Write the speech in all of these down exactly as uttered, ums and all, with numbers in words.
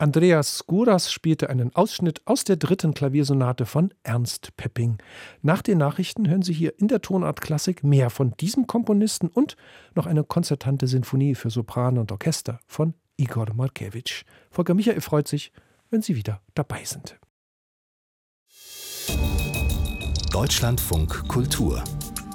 Andreas Skouras spielte einen Ausschnitt aus der dritten Klaviersonate von Ernst Pepping. Nach den Nachrichten hören Sie hier in der Tonart Klassik mehr von diesem Komponisten und noch eine konzertante Sinfonie für Sopran und Orchester von Igor Markewitsch. Volker Michael freut sich, wenn Sie wieder dabei sind. Deutschlandfunk Kultur.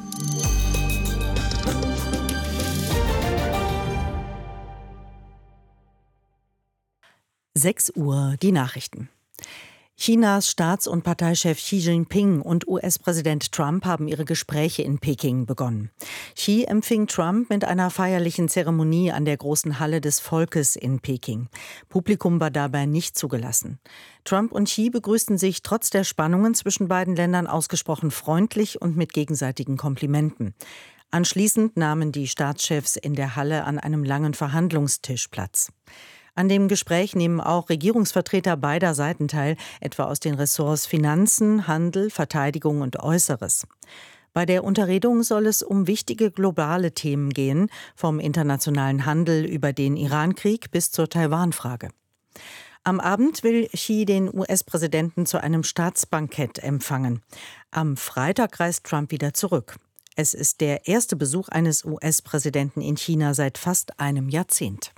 sechs Uhr, die Nachrichten. Chinas Staats- und Parteichef Xi Jinping und U S-Präsident Trump haben ihre Gespräche in Peking begonnen. Xi empfing Trump mit einer feierlichen Zeremonie an der großen Halle des Volkes in Peking. Publikum war dabei nicht zugelassen. Trump und Xi begrüßten sich trotz der Spannungen zwischen beiden Ländern ausgesprochen freundlich und mit gegenseitigen Komplimenten. Anschließend nahmen die Staatschefs in der Halle an einem langen Verhandlungstisch Platz. An dem Gespräch nehmen auch Regierungsvertreter beider Seiten teil, etwa aus den Ressorts Finanzen, Handel, Verteidigung und Äußeres. Bei der Unterredung soll es um wichtige globale Themen gehen, vom internationalen Handel über den Irankrieg bis zur Taiwan-Frage. Am Abend will Xi den U S-Präsidenten zu einem Staatsbankett empfangen. Am Freitag reist Trump wieder zurück. Es ist der erste Besuch eines U S-Präsidenten in China seit fast einem Jahrzehnt.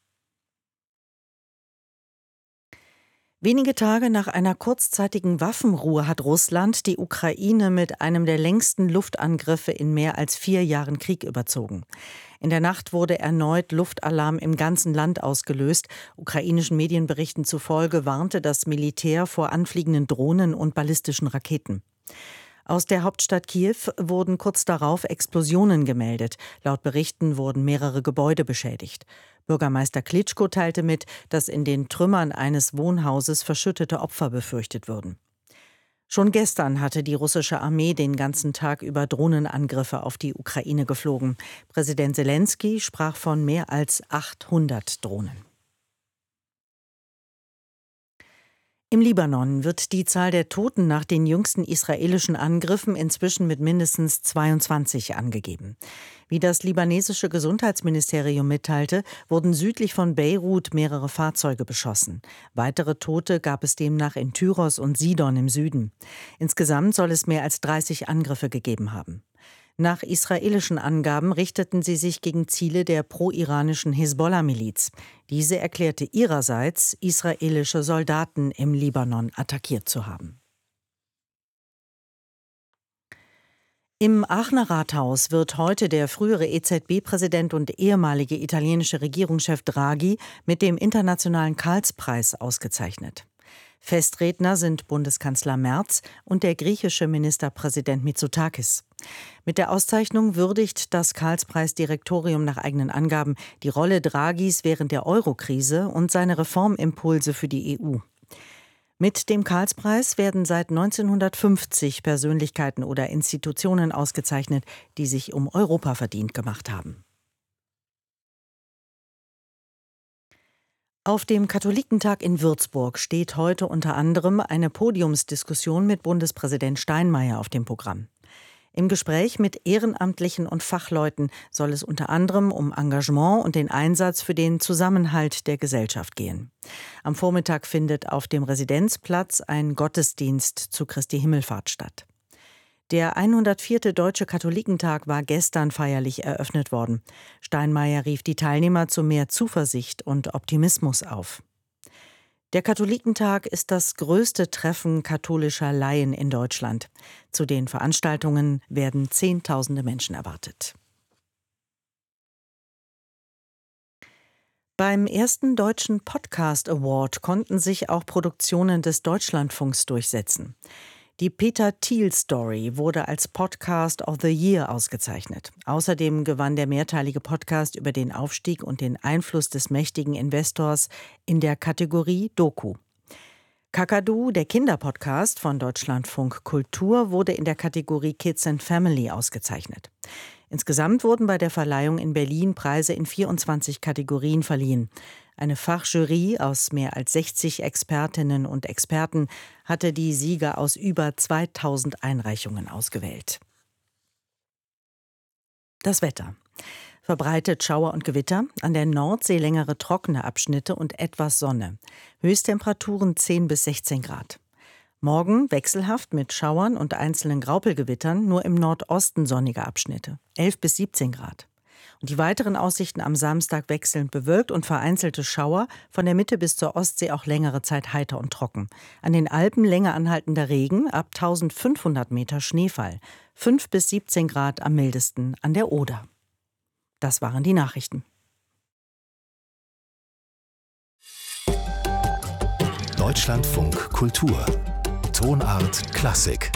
Wenige Tage nach einer kurzzeitigen Waffenruhe hat Russland die Ukraine mit einem der längsten Luftangriffe in mehr als vier Jahren Krieg überzogen. In der Nacht wurde erneut Luftalarm im ganzen Land ausgelöst. Ukrainischen Medienberichten zufolge warnte das Militär vor anfliegenden Drohnen und ballistischen Raketen. Aus der Hauptstadt Kiew wurden kurz darauf Explosionen gemeldet. Laut Berichten wurden mehrere Gebäude beschädigt. Bürgermeister Klitschko teilte mit, dass in den Trümmern eines Wohnhauses verschüttete Opfer befürchtet würden. Schon gestern hatte die russische Armee den ganzen Tag über Drohnenangriffe auf die Ukraine geflogen. Präsident Selenskyj sprach von mehr als achthundert Drohnen. Im Libanon wird die Zahl der Toten nach den jüngsten israelischen Angriffen inzwischen mit mindestens zweiundzwanzig angegeben. Wie das libanesische Gesundheitsministerium mitteilte, wurden südlich von Beirut mehrere Fahrzeuge beschossen. Weitere Tote gab es demnach in Tyros und Sidon im Süden. Insgesamt soll es mehr als dreißig Angriffe gegeben haben. Nach israelischen Angaben richteten sie sich gegen Ziele der pro-iranischen Hisbollah-Miliz. Diese erklärte ihrerseits, israelische Soldaten im Libanon attackiert zu haben. Im Aachener Rathaus wird heute der frühere E Z B-Präsident und ehemalige italienische Regierungschef Draghi mit dem Internationalen Karlspreis ausgezeichnet. Festredner sind Bundeskanzler Merz und der griechische Ministerpräsident Mitsotakis. Mit der Auszeichnung würdigt das Karlspreis-Direktorium nach eigenen Angaben die Rolle Draghis während der Euro-Krise und seine Reformimpulse für die E U. Mit dem Karlspreis werden seit neunzehnhundertfünfzig Persönlichkeiten oder Institutionen ausgezeichnet, die sich um Europa verdient gemacht haben. Auf dem Katholikentag in Würzburg steht heute unter anderem eine Podiumsdiskussion mit Bundespräsident Steinmeier auf dem Programm. Im Gespräch mit Ehrenamtlichen und Fachleuten soll es unter anderem um Engagement und den Einsatz für den Zusammenhalt der Gesellschaft gehen. Am Vormittag findet auf dem Residenzplatz ein Gottesdienst zu Christi Himmelfahrt statt. Der hundertvierte Deutsche Katholikentag war gestern feierlich eröffnet worden. Steinmeier rief die Teilnehmer zu mehr Zuversicht und Optimismus auf. Der Katholikentag ist das größte Treffen katholischer Laien in Deutschland. Zu den Veranstaltungen werden Zehntausende Menschen erwartet. Beim ersten Deutschen Podcast Award konnten sich auch Produktionen des Deutschlandfunks durchsetzen. Die Peter Thiel Story wurde als Podcast of the Year ausgezeichnet. Außerdem gewann der mehrteilige Podcast über den Aufstieg und den Einfluss des mächtigen Investors in der Kategorie Doku. Kakadu, der Kinderpodcast von Deutschlandfunk Kultur, wurde in der Kategorie Kids and Family ausgezeichnet. Insgesamt wurden bei der Verleihung in Berlin Preise in vierundzwanzig Kategorien verliehen. Eine Fachjury aus mehr als sechzig Expertinnen und Experten hatte die Sieger aus über zweitausend Einreichungen ausgewählt. Das Wetter. Verbreitet Schauer und Gewitter, an der Nordsee längere trockene Abschnitte und etwas Sonne. Höchsttemperaturen zehn bis sechzehn Grad. Morgen wechselhaft mit Schauern und einzelnen Graupelgewittern, nur im Nordosten sonnige Abschnitte, elf bis siebzehn Grad. Und die weiteren Aussichten am Samstag wechselnd bewölkt und vereinzelte Schauer, von der Mitte bis zur Ostsee auch längere Zeit heiter und trocken. An den Alpen länger anhaltender Regen, ab eintausendfünfhundert Meter Schneefall, fünf bis siebzehn Grad am mildesten an der Oder. Das waren die Nachrichten. Deutschlandfunk Kultur. Tonart Klassik.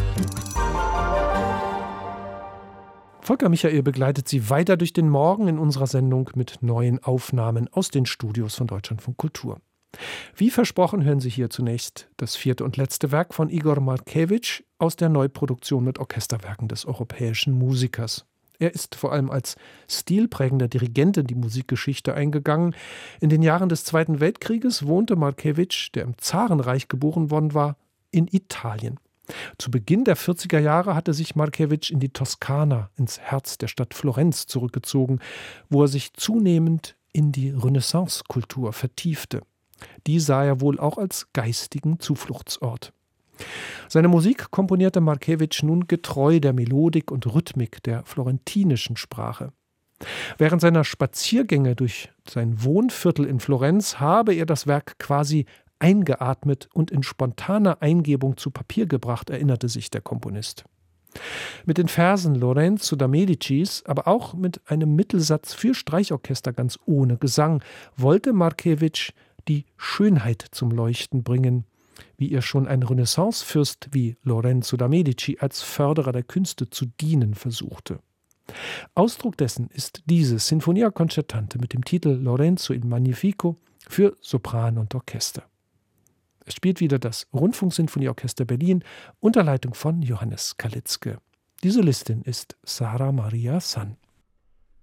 Volker Michael begleitet Sie weiter durch den Morgen in unserer Sendung mit neuen Aufnahmen aus den Studios von Deutschlandfunk Kultur. Wie versprochen hören Sie hier zunächst das vierte und letzte Werk von Igor Markewitsch aus der Neuproduktion mit Orchesterwerken des europäischen Musikers. Er ist vor allem als stilprägender Dirigent in die Musikgeschichte eingegangen. In den Jahren des Zweiten Weltkrieges wohnte Markewitsch, der im Zarenreich geboren worden war, in Italien. Zu Beginn der vierziger Jahre hatte sich Markewitsch in die Toskana, ins Herz der Stadt Florenz zurückgezogen, wo er sich zunehmend in die Renaissance-Kultur vertiefte. Die sah er wohl auch als geistigen Zufluchtsort. Seine Musik komponierte Markewitsch nun getreu der Melodik und Rhythmik der florentinischen Sprache. Während seiner Spaziergänge durch sein Wohnviertel in Florenz habe er das Werk quasi eingeatmet und in spontaner Eingebung zu Papier gebracht, erinnerte sich der Komponist. Mit den Versen Lorenzo da Medicis, aber auch mit einem Mittelsatz für Streichorchester ganz ohne Gesang, wollte Markewitsch die Schönheit zum Leuchten bringen, wie ihr schon ein Renaissance-Fürst wie Lorenzo da Medici als Förderer der Künste zu dienen versuchte. Ausdruck dessen ist diese Sinfonia Concertante mit dem Titel Lorenzo il Magnifico für Sopran und Orchester. Es spielt wieder das Rundfunksinfonieorchester Berlin unter Leitung von Johannes Kalitzke. Die Solistin ist Sara Maria San.